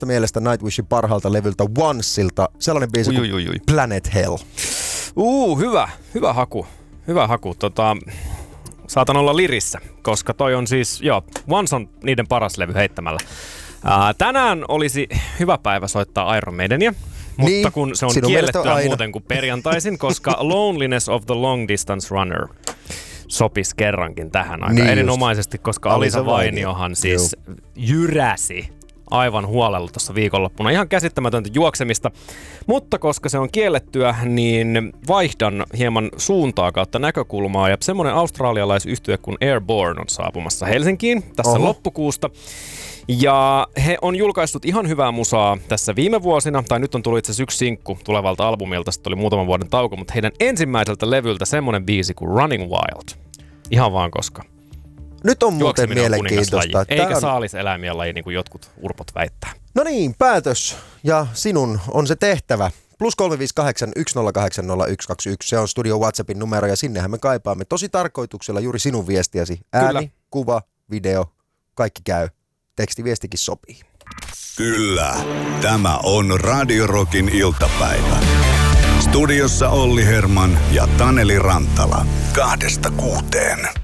mielestä Nightwishin parhaalta levyltä Onceilta sellainen biisi kuin Planet Hell. Hyvä haku. Saatan olla lirissä, koska toi on siis, Once on niiden paras levy heittämällä. Tänään olisi hyvä päivä soittaa Iron Maidenia, mutta kun se on kiellettyä muuten kuin perjantaisin, koska Loneliness of the Long Distance Runner sopisi kerrankin tähän aika erinomaisesti, koska Alisa Vainiohan siis jyräsi aivan huolella tuossa viikonloppuna. Ihan käsittämätöntä juoksemista, mutta koska se on kiellettyä, niin vaihdan hieman suuntaa kautta näkökulmaa. Ja semmoinen australialaisyhtye kuin Airborne on saapumassa Helsinkiin tässä loppukuusta. Ja he on julkaissut ihan hyvää musaa tässä viime vuosina, tai nyt on tullut itse asiassa yksi sinkku tulevalta albumilta, sitten oli muutaman vuoden tauko, mutta heidän ensimmäiseltä levyltä semmoinen biisi kuin Running Wild. Ihan vaan koska. Nyt on muuten mielenkiintoista. Eikä saaliseläimiä laji, niin kuin jotkut urpot väittää. No niin, päätös. Ja sinun on se tehtävä. +358 108 0121. Se on Studio WhatsAppin numero ja sinnehän me kaipaamme tosi tarkoituksella juuri sinun viestiäsi. Ääni, kuva, video, kaikki käy. Tekstiviestikin sopii. Kyllä, tämä on Radio Rockin iltapäivä. Studiossa Olli Herman ja Taneli Rantala. 2-6.